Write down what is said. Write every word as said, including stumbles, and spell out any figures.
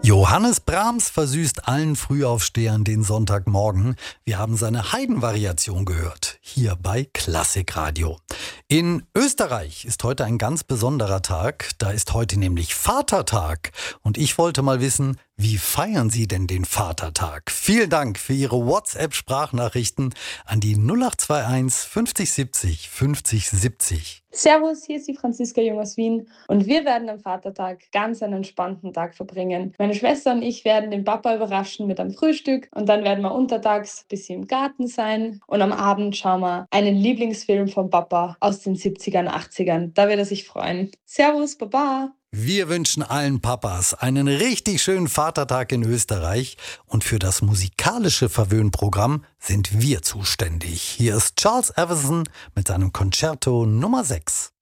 Johannes Brahms versüßt allen Frühaufstehern den Sonntagmorgen. Wir haben seine Haydn-Variation gehört, hier bei Klassikradio. In Österreich ist heute ein ganz besonderer Tag. Da ist heute nämlich Vatertag. Und ich wollte mal wissen, wie feiern Sie denn den Vatertag? Vielen Dank für Ihre WhatsApp-Sprachnachrichten an die null acht zwei eins fünfzig siebzig fünfzig siebzig. Servus, hier ist die Franziska Jung aus Wien und wir werden am Vatertag ganz einen entspannten Tag verbringen. Meine Schwester und ich werden den Papa überraschen mit einem Frühstück und dann werden wir untertags ein bisschen im Garten sein und am Abend schauen wir einen Lieblingsfilm vom Papa aus den siebzigern, achtzigern. Da wird er sich freuen. Servus, Baba! Wir wünschen allen Papas einen richtig schönen Vatertag in Österreich und für das musikalische Verwöhnprogramm sind wir zuständig. Hier ist Charles Everson mit seinem Concerto Nummer sechs.